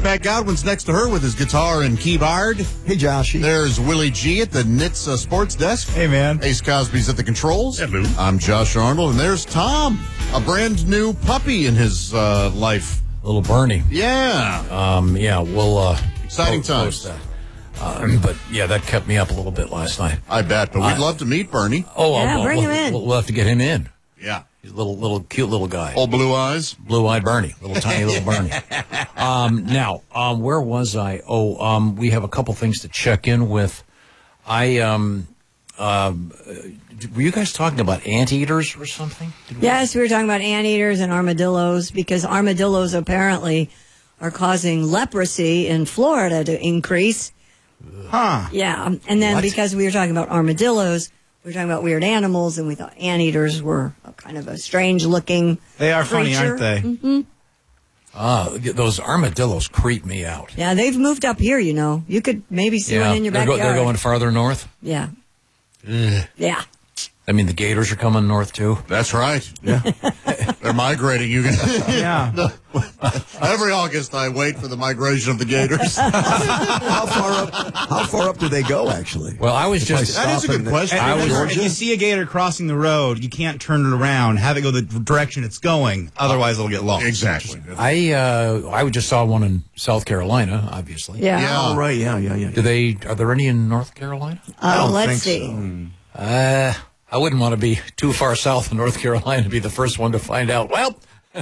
Pat Godwin's next to her with his guitar and keyboard. Hey, Joshy. There's Willie G at the Knits Sports Desk. Hey, man. Ace Cosby's at the controls. Hello. I'm Josh Arnold, and there's Tom, a brand new puppy in his life. Little Bernie. Yeah. We'll Exciting post times. that. But yeah, that kept me up a little bit last night. I bet, but we'd love to meet Bernie. Bring him in. We'll have to get him in. Yeah. He's a little cute little guy. Old blue eyes. Blue-eyed Bernie. Little tiny little Bernie. Now, where was I? We have a couple things to check in with. Were you guys talking about anteaters or something? Yes, we were talking about anteaters and armadillos because armadillos apparently are causing leprosy in Florida to increase. Huh. Yeah, and then What? because we were talking about armadillos, we were talking about weird animals, and we thought anteaters were a kind of a strange-looking They are funny, creature. aren't they? Mm-hmm. Those armadillos creep me out. Yeah, they've moved up here, you know. You could maybe see one in your backyard. They're going farther north? Yeah. Ugh. Yeah. I mean, the gators are coming north, too. That's right. Yeah. They're migrating. You can. Yeah. Every August, I wait for the migration of the gators. How far up do they go, actually? Well, I was just... That is a good question. And I was- remember, if you see a gator crossing the road, you can't turn it around. Have it go the direction it's going. Otherwise, it'll get lost. Exactly. I just saw one in South Carolina, obviously. Yeah. Yeah. Oh, right, yeah. Are there any in North Carolina? Let's see. I wouldn't want to be too far south of North Carolina to be the first one to find out. Well,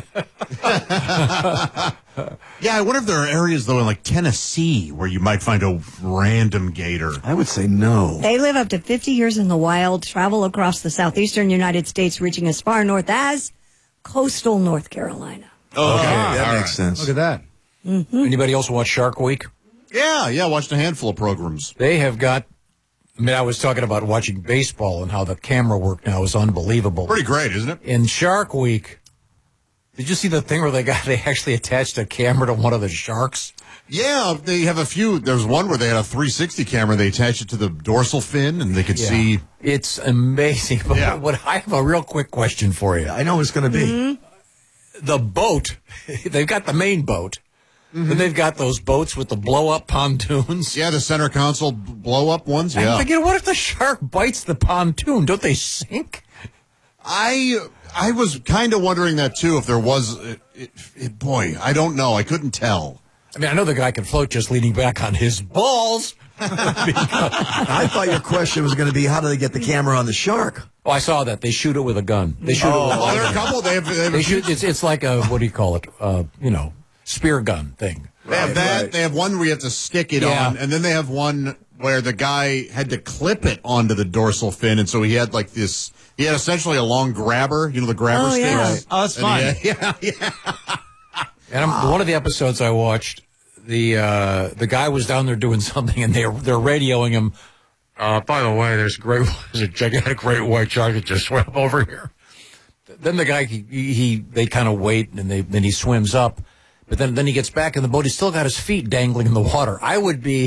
Yeah, I wonder if there are areas, though, in like Tennessee where you might find a random gator. I would say no. They live up to 50 years in the wild, travel across the southeastern United States, reaching as far north as coastal North Carolina. Oh, okay. that makes sense. Look at that. anybody else watch Shark Week? Yeah, watched a handful of programs. They have got... I was talking about watching baseball and how the camera work now is unbelievable. Pretty great, isn't it? In Shark Week, did you see the thing where they actually attached a camera to one of the sharks? Yeah, they have a few. There's one where they had a 360 camera. They attached it to the dorsal fin, and they could see. It's amazing. But Yeah. I have a real quick question for you. I know it's going to be. The boat, they've got the main boat. Then they've got those boats with the blow-up pontoons. Yeah, the center console blow-up ones. I'm Yeah, thinking, what if the shark bites the pontoon? Don't they sink? I was kind of wondering that too. If there was, boy, I don't know. I couldn't tell. I mean, I know the guy can float just leaning back on his balls. I thought your question was going to be, how do they get the camera on the shark? Oh, I saw that. They shoot it with a gun. They shoot it with a Oh, gun. there are a couple. They have They shoot. It's like a, what do you call it? Spear gun thing. They have that. Right. They have one where you have to stick it Yeah. on, and then they have one where the guy had to clip it onto the dorsal fin, and so he had like this. He had essentially a long grabber. You know the grabber Oh, sticks. yeah. Right. Oh, that's And fun. yeah. And one of the episodes I watched, the guy was down there doing something, and they're radioing him. By the way, there's a gigantic great white shark that just swam over here. Then the guy, they kind of wait, and then he swims up. But then he gets back in the boat. He's still got his feet dangling in the water. I would be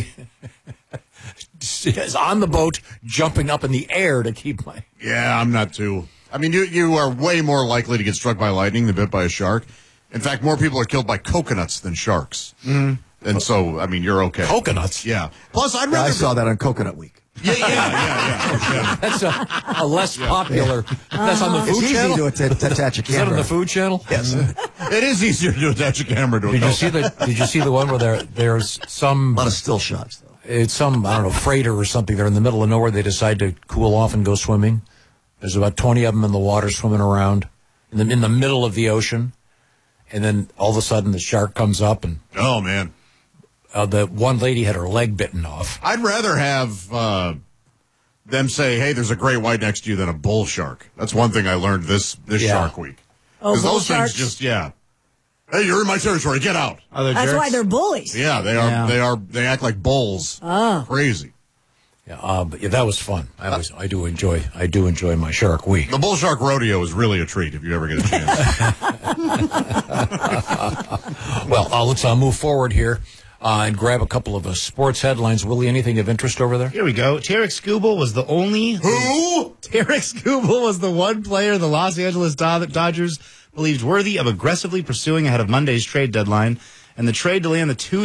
on the boat, jumping up in the air to keep my... Yeah, I'm not too. I mean, you are way more likely to get struck by lightning than bit by a shark. In fact, more people are killed by coconuts than sharks. Mm-hmm. And so, I mean, you're okay. Coconuts? Yeah. Plus, I'd Yeah, rather. I saw that on Coconut Week. Yeah. That's a less popular... That's on the It's Food easy Channel? to attach a Is that on camera. the Food Channel? Yes. It is easier to attach a camera to a Did you coconut. see the one where there's some... A lot of still shots, though. It's some, I don't know, freighter or something. They're in the middle of nowhere. They decide to cool off and go swimming. There's about 20 of them in the water swimming around in the middle of the ocean. And then all of a sudden the shark comes up, and Oh, man. the one lady had her leg bitten off. I'd rather have them say, hey, there's a great white next to you than a bull shark. That's one thing I learned this Yeah. Shark Week. Oh, Because bull those sharks? things just, hey, you're in my territory. Get out. Other That's jerks? why they're bullies. Yeah, they are. Yeah. They act like bulls. Oh. Crazy. Yeah, but yeah, that was fun. I do enjoy my Shark Week. The bull shark rodeo is really a treat if you ever get a chance. Well, let's move forward here and grab a couple of sports headlines. Willie, anything of interest over there? Here we go. Tarek Skubal was the only... Who? Tarek Skubal was the one player the Los Angeles Dodgers believed worthy of aggressively pursuing ahead of Monday's trade deadline, and the trade delay on the Tuesday